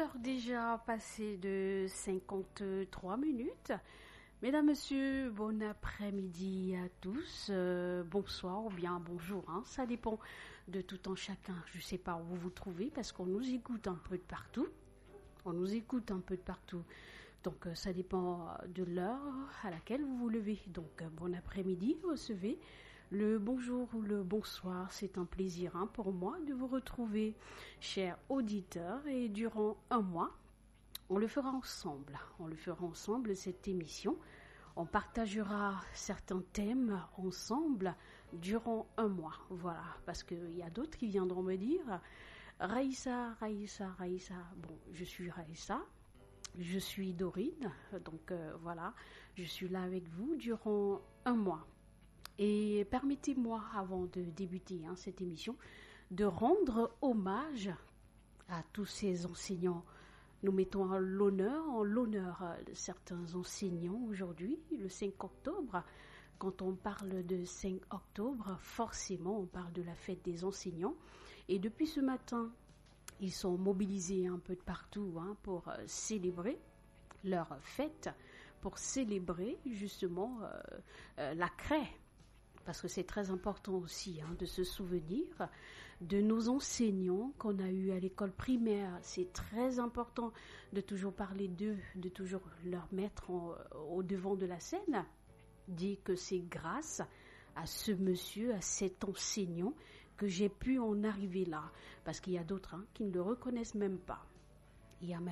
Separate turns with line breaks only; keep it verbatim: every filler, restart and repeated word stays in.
heures déjà passées de cinquante-trois minutes. Mesdames, Messieurs, bon après-midi à tous, euh, bonsoir ou bien bonjour, hein, ça dépend de tout en chacun. Je ne sais pas où vous vous trouvez parce qu'on nous écoute un peu de partout, on nous écoute un peu de partout, donc euh, ça dépend de l'heure à laquelle vous vous levez. Donc euh, bon après-midi, recevez le bonjour ou le bonsoir, c'est un plaisir hein, pour moi de vous retrouver, chers auditeurs, et durant un mois, on le fera ensemble, on le fera ensemble cette émission. On partagera certains thèmes ensemble durant un mois, voilà, parce qu'il y a d'autres qui viendront me dire « Raïssa, Raïssa, Raïssa », bon, je suis Raïssa, je suis Dorine, donc euh, voilà, je suis là avec vous durant un mois. Et permettez-moi, avant de débuter hein, cette émission, de rendre hommage à tous ces enseignants. Nous mettons en l'honneur, en l'honneur de certains enseignants aujourd'hui, le cinq octobre. Quand on parle de cinq octobre, forcément, on parle de la fête des enseignants. Et depuis ce matin, ils sont mobilisés un peu de partout hein, pour euh, célébrer leur fête, pour célébrer justement euh, euh, la craie. Parce que c'est très important aussi hein, de se souvenir de nos enseignants qu'on a eus à l'école primaire. C'est très important de toujours parler d'eux, de toujours leur mettre en, au devant de la scène. Dire que c'est grâce à ce monsieur, à cet enseignant, que j'ai pu en arriver là. Parce qu'il y a d'autres hein, qui ne le reconnaissent même pas. Il y a même